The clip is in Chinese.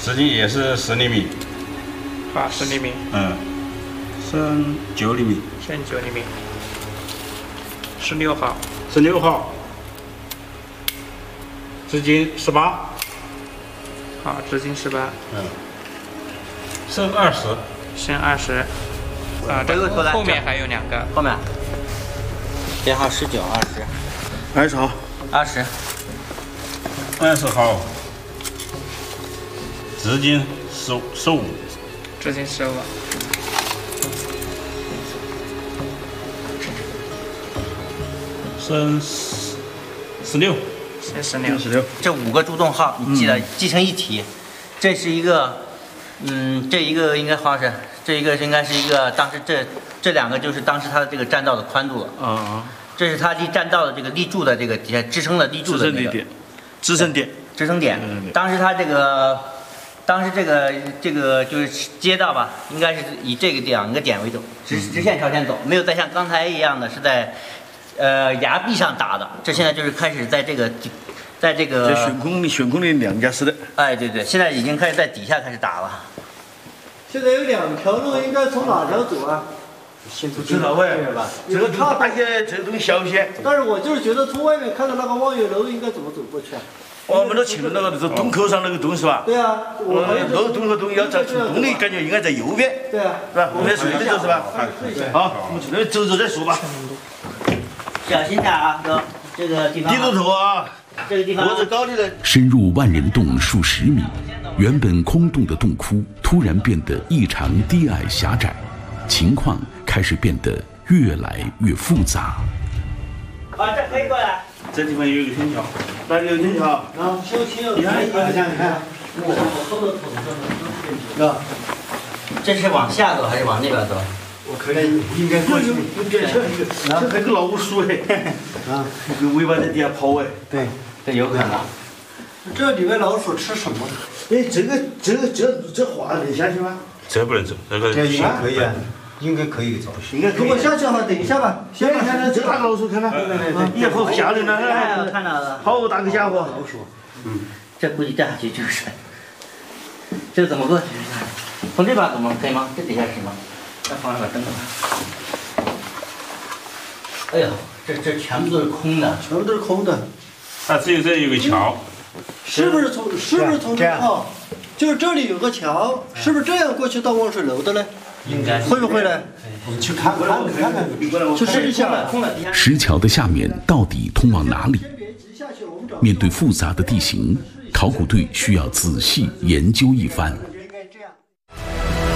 直径也是10厘米。 好，10厘米。 深9厘米。 深9厘米。16号。 16号。直径18。 好，直径18。 深20。 深20。啊，这个后面还有2个。 后面。编号19、20。 20号。 20。 20号。直径15。 直径15。 深16。 深16。 这5个柱洞号你记得记成一体。这是一个，这一个应该好像是，这一个应该是一个当时这2个就是当时它的这个栈道的宽度了。这是它离栈道的这个立柱的这个底下支撑的立柱的那个支撑点。 当时它这个，这个就是街道吧，应该是以这个2个点为主，直线朝前走，没有再像刚才一样的是在崖壁上打的。这现在就是开始在这个悬空的梁架式的。 哎，对，现在已经开始在底下开始打了。 现在有2条路，应该从哪条走啊？ 不知道哎，这个大些，这个东西小些。 但是我就是觉得从外面看到那个望月楼应该怎么走过去啊？ 我们都去了那个洞口上那个洞是吧？ 对啊， 那个洞和洞要在从洞里感觉应该在右边。 对啊， 是吧？我们顺着走是吧？好，我们去那里走走再说吧。 小心点啊，哥，这个地方。 低着头啊！ 这个地方。 脖子高的人。 深入万人洞数10米，原本空洞的洞窟突然变得异常低矮狭窄，情况开始变得越来越复杂。 这可以过来。 这地方有一个天桥，那里有天桥。 修齐了。 你看， 这是往下走还是往那边走？ 我可以，应该过去。有点像一个，这还个老鼠哎，一个尾巴在底下跑哎。 对， 这有可能。 这里面老鼠吃什么？ 哎，这滑得下去吗？这不能走，这应该可以啊，应该可以走。 如果下去的话，等一下吧。 先看这大老鼠，看到？也好吓人了， 看到了。 好大个家伙！ 老鼠。 这估计掉下去就是。这个怎么过去？从这边走吗？可以吗？这底下行吗？再放一把灯。哎呦，这全部都是空的。 全部都是空的。 它只有这有个桥。 是不是从这儿？就是这里有个桥，是不是这样过去到望水楼的呢？ 应该会不会呢？ 你去看， 去试一下。 石桥的下面到底通往哪里？面对复杂的地形，考古队需要仔细研究一番。